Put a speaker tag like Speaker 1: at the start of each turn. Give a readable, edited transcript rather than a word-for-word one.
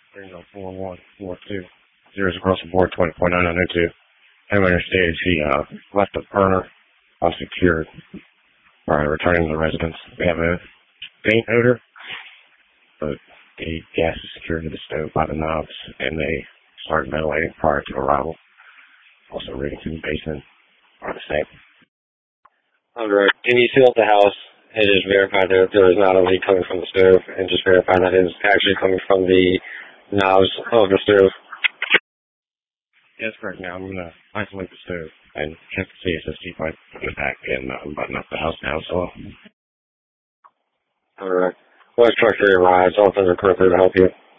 Speaker 1: 304-142. Zeros across the board, 20.9902. Homeowner stated she left the burner unsecured prior to returning to the residence. We have a faint odor, but the gas is secured to the stove by the knobs, and they started ventilating prior to arrival. Also, reading through the basement are the same. Alright, can you seal up the house and just verify that there is not a leak coming from the stove, and just verify that it is actually coming from the knobs of the stove? Yes, correct. Now I'm going to isolate the stove and check the CSSD pipe in the back and button up the house now, so. Alright. Well, truck arrives. All things are correctly to help you.